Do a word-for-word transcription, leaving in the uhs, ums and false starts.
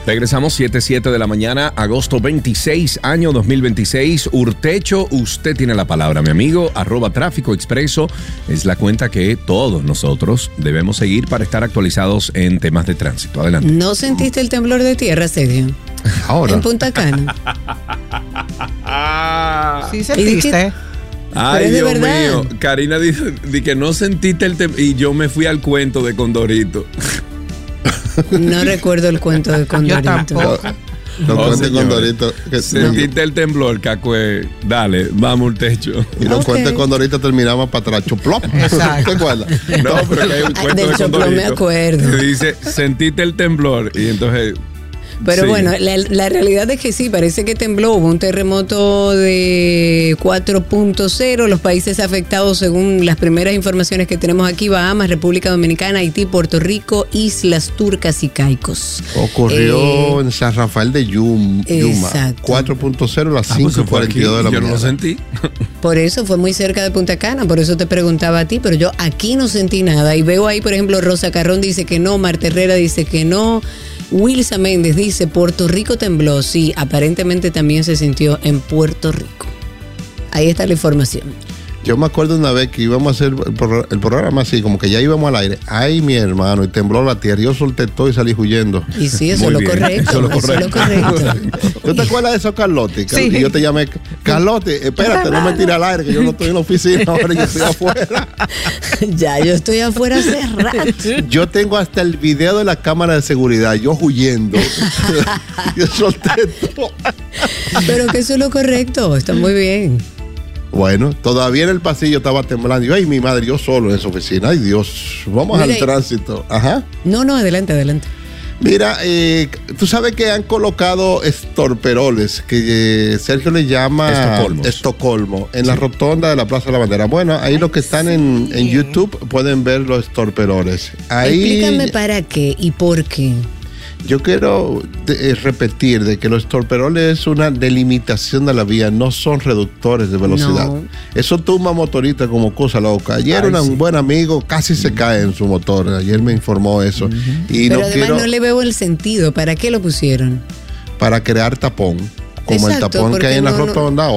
Regresamos siete siete de la mañana, agosto veintiséis, año dos mil veintiséis. Urtecho, usted tiene la palabra, mi amigo. Arroba Tráfico Expreso es la cuenta que todos nosotros debemos seguir para estar actualizados en temas de tránsito. Adelante. ¿No sentiste el temblor de tierra, Sergio? Ahora. En Punta Cana. Sí sentiste. Ay, Dios mío. Karina dice que no sentiste el temblor y yo me fui al cuento de Condorito. No recuerdo el cuento de Condorito. Yo tampoco. No, oh, cuente Condorito. Que sentiste el temblor, Cacue. Dale, vamos al techo. Y no okay. cuente Condorito terminaba para atrás. Choplop. Exacto. ¿Te acuerdas? No, pero que hay un cuento Del de Choplop Condorito me acuerdo. que dice, sentiste el temblor. Y entonces... Pero sí. bueno, la, la realidad es que sí, parece que tembló, hubo un terremoto de cuatro punto cero, los países afectados según las primeras informaciones que tenemos aquí, Bahamas, República Dominicana, Haití, Puerto Rico, Islas Turcas y Caicos. Ocurrió eh, en San Rafael de Yum, Yuma, cuatro punto cero a las ah, cinco pues cuarenta y dos de la yo mañana. no lo sentí. Por eso fue muy cerca de Punta Cana, por eso te preguntaba a ti, pero yo aquí no sentí nada. Y veo ahí, por ejemplo, Rosa Carrón dice que no, Marta Herrera dice que no, Wilsa Méndez dice, Puerto Rico tembló. Sí, aparentemente también se sintió en Puerto Rico. Ahí está la información. Yo me acuerdo una vez que íbamos a hacer el, pro, el programa así, como que ya íbamos al aire. Ay, mi hermano, y tembló la tierra. Yo solté todo y salí huyendo. Y sí, eso es lo correcto. Eso es lo correcto. correcto. ¿Tú te acuerdas de eso, Carlotti? Sí. Y yo te llamé, Carlotti, espérate, no me tires al aire, que yo no estoy en la oficina ahora, yo estoy afuera. Ya, yo estoy afuera hace rato. Yo tengo hasta el video de la cámara de seguridad, yo huyendo. Yo solté todo. Pero que eso es lo correcto, está muy bien. Bueno, todavía en el pasillo estaba temblando. Yo, ay, mi madre, yo solo en su oficina. Ay, Dios, vamos Mira, al tránsito. Ajá. No, no, adelante, adelante. Mira, eh, tú sabes que han colocado estorperoles, que eh, Sergio le llama Estocolmos. Estocolmo, en sí. la rotonda de la Plaza de la Bandera. Bueno, ahí los que están sí. en, en YouTube pueden ver los estorperoles. Ahí, explícame para qué y por qué. Yo quiero de, eh, repetir de que los estorperoles es una delimitación de la vía, no son reductores de velocidad. No. Eso tumba motorista como cosa loca. Ayer Ay, un sí. buen amigo casi se cae en su motor. Ayer me informó eso. Uh-huh. y Pero no además quiero, no le veo el sentido. ¿Para qué lo pusieron? Para crear tapón. Como Exacto, el tapón que hay en la no, rotonda.